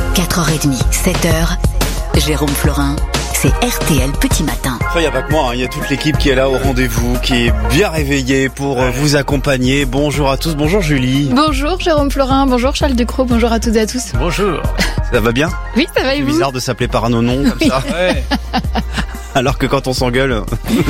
4h30, 7h, Jérôme Florin, c'est RTL Petit Matin. Il n'y a pas que moi, il y a toute l'équipe qui est là au rendez-vous, qui est bien réveillée pour vous accompagner. Bonjour à tous, bonjour Julie. Bonjour Jérôme Florin, bonjour Charles Decroix, bonjour à toutes et à tous. Bonjour. Ça va bien ? Oui, ça va et vous ? C'est bizarre de s'appeler par nos noms comme ça. Ouais. Alors que quand on s'engueule...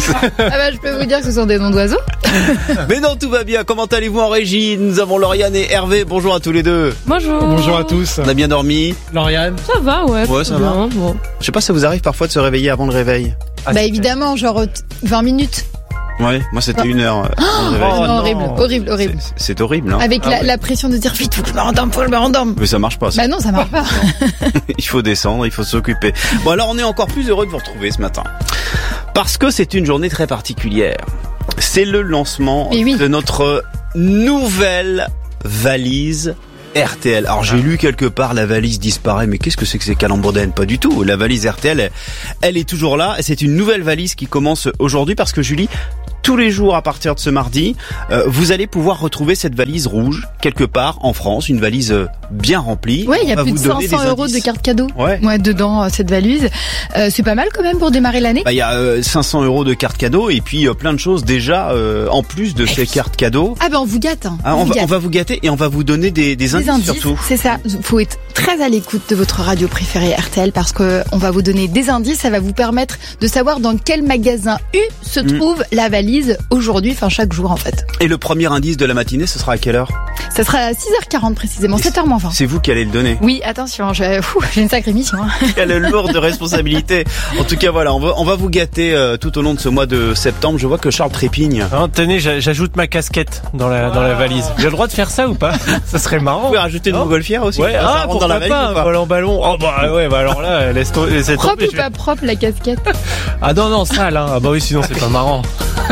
je peux vous dire que ce sont des noms d'oiseaux. Mais non, tout va bien. Comment allez-vous en régie ? Nous avons Lauriane et Hervé. Bonjour à tous les deux. Bonjour. Bonjour à tous. On a bien dormi ? Lauriane. Ça va, ouais. Ouais, ça va. Bon. Je sais pas si ça vous arrive parfois de se réveiller avant le réveil. Évidemment, genre 20 minutes. Ouais, moi c'était 1 heure avant le réveil. Non, horrible. C'est horrible, hein. Avec la pression de dire vite, faut que je me rendorme. Mais ça marche pas, ça. Bah non, ça marche pas. Il faut descendre, il faut s'occuper. Bon, alors on est encore plus heureux de vous retrouver ce matin. Parce que c'est une journée très particulière. C'est le lancement de notre nouvelle valise RTL. Alors j'ai lu quelque part la valise disparaît, mais qu'est-ce que c'est que ces calembourdènes ? Pas du tout. La valise RTL, elle est toujours là. Et c'est une nouvelle valise qui commence aujourd'hui parce que Julie, tous les jours à partir de ce mardi, vous allez pouvoir retrouver cette valise rouge quelque part en France, une valise bien remplie. Ouais, il y a plus de 500 € de cartes cadeaux. Ouais, dedans cette valise. C'est pas mal quand même pour démarrer l'année. Il y a 500 € de cartes cadeaux et puis plein de choses déjà en plus de ces cartes cadeaux. Ah ben on vous gâte. On va vous gâter et on va vous donner des indices surtout. C'est ça. Faut être très à l'écoute de votre radio préférée RTL parce que on va vous donner des indices. Ça va vous permettre de savoir dans quel magasin se trouve la valise aujourd'hui, chaque jour en fait. Et le premier indice de la matinée, ce sera à quelle heure ? Ça sera à 6h40 précisément, 7h moins 20. C'est vous qui allez le donner. Oui, attention, j'ai une sacrée mission. Quelle lourde responsabilité. En tout cas, voilà, on va vous gâter tout au long de ce mois de septembre. Je vois que Charles trépigne. Tenez, j'ajoute ma casquette dans la valise. J'ai le droit de faire ça ou pas ? Ça serait marrant. Vous pouvez rajouter une montgolfière aussi. Ouais, pourquoi dans la valise, pas, un ballon. Alors là, laisse tomber. Propre ou pas propre la casquette ? Ah non, sale, hein. Ah bah oui, sinon c'est pas marrant.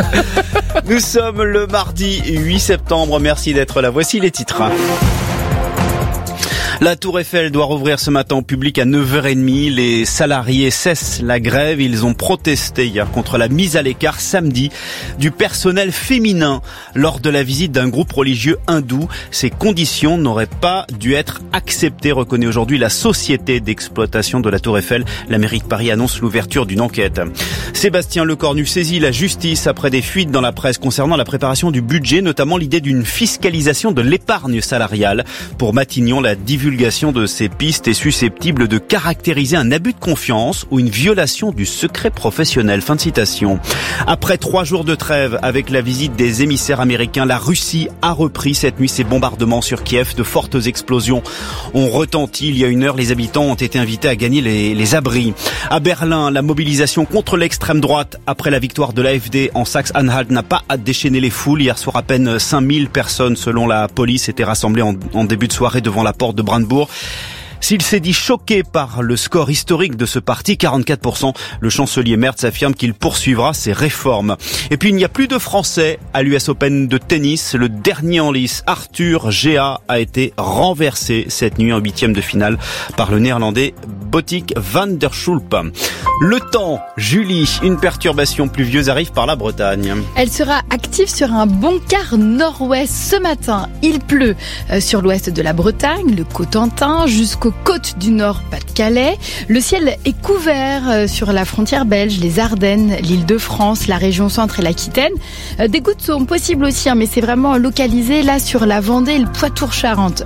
Nous sommes le mardi 8 septembre. Merci d'être là. Voici les titres. La Tour Eiffel doit rouvrir ce matin au public à 9h30. Les salariés cessent la grève. Ils ont protesté hier contre la mise à l'écart samedi du personnel féminin lors de la visite d'un groupe religieux hindou. Ces conditions n'auraient pas dû être acceptées, reconnaît aujourd'hui la société d'exploitation de la Tour Eiffel. La mairie de Paris annonce l'ouverture d'une enquête. Sébastien Lecornu saisit la justice après des fuites dans la presse concernant la préparation du budget, notamment l'idée d'une fiscalisation de l'épargne salariale. Pour Matignon, la divulgation de ces pistes est susceptible de caractériser un abus de confiance ou une violation du secret professionnel. Fin de citation. Après 3 jours de trêve avec la visite des émissaires américains, la Russie a repris cette nuit ses bombardements sur Kiev. De fortes explosions ont retenti. Il y a 1 heure, les habitants ont été invités à gagner les abris. À Berlin, la mobilisation contre l'extrême droite après la victoire de l'AfD en Saxe-Anhalt n'a pas à déchaîner les foules. Hier soir, à peine 5000 personnes, selon la police, étaient rassemblées en début de soirée devant la porte de Brandebourg. S'il s'est dit choqué par le score historique de ce parti, 44%, le chancelier Merz affirme qu'il poursuivra ses réformes. Et puis il n'y a plus de Français à l'US Open de tennis. Le dernier en lice, Arthur Gea, a été renversé cette nuit en 8e de finale par le néerlandais Botic van der Schulp. Le temps, Julie, une perturbation pluvieuse arrive par la Bretagne. Elle sera active sur un bon quart nord-ouest ce matin. Il pleut sur l'ouest de la Bretagne, le Cotentin, jusqu'aux côtes du Nord, Pas-de-Calais. Le ciel est couvert sur la frontière belge, les Ardennes, l'Île-de-France, la région centre et l'Aquitaine. Des gouttes sont possibles aussi, mais c'est vraiment localisé là sur la Vendée et le Poitou-Charentes.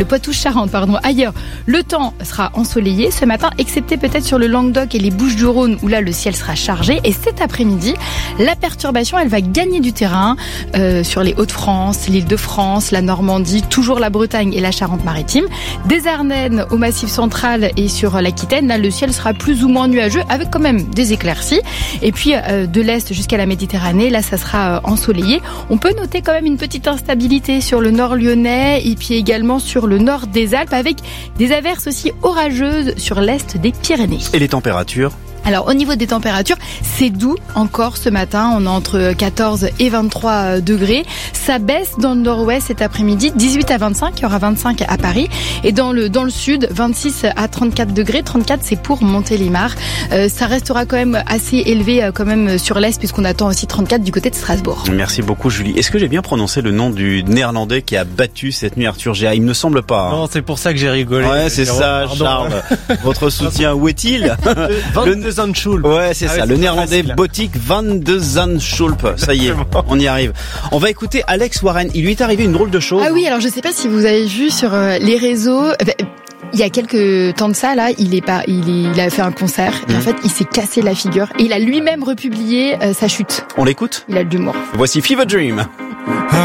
Ailleurs, le temps sera ensoleillé ce matin, excepté peut-être sur le Languedoc et les Bouches-du-Rhône où là le ciel sera chargé. Et cet après-midi, la perturbation, elle va gagner du terrain sur les Hauts-de-France, l'Île-de-France, la Normandie, toujours la Bretagne et la Charente-Maritime. Des Ardennes au Massif central et sur l'Aquitaine, là le ciel sera plus ou moins nuageux avec quand même des éclaircies. Et puis de l'Est jusqu'à la Méditerranée, là ça sera ensoleillé. On peut noter quand même une petite instabilité sur le nord lyonnais et puis également sur le nord des Alpes avec des averses aussi orageuses sur l'est des Pyrénées. Et les températures ? Alors au niveau des températures, c'est doux encore ce matin, on est entre 14 et 23 degrés. Ça baisse dans le nord-ouest cet après-midi, 18 à 25, il y aura 25 à Paris. Et dans le sud, 26 à 34 degrés, 34 c'est pour Montélimar. Ça restera quand même assez élevé quand même sur l'est puisqu'on attend aussi 34 du côté de Strasbourg. Merci beaucoup Julie. Est-ce que j'ai bien prononcé le nom du néerlandais qui a battu cette nuit Arthur Géa? Il me semble pas. Non, c'est pour ça que j'ai rigolé. Ouais, c'est ça, Pardon. Charles. Votre soutien, où est-il? Van de Zandschulp. Ouais, c'est ça, ouais, le c'est néerlandais facile. Botik van de Zandschulp. Ça y est, on y arrive. On va écouter Alex Warren. Il lui est arrivé une drôle de chose. Ah oui, alors je sais pas si vous avez vu sur les réseaux. Il y a quelques temps de ça, là, il a fait un concert et en fait, il s'est cassé la figure et il a lui-même republié sa chute. On l'écoute? Il a de l'humour. Voici Fever Dream.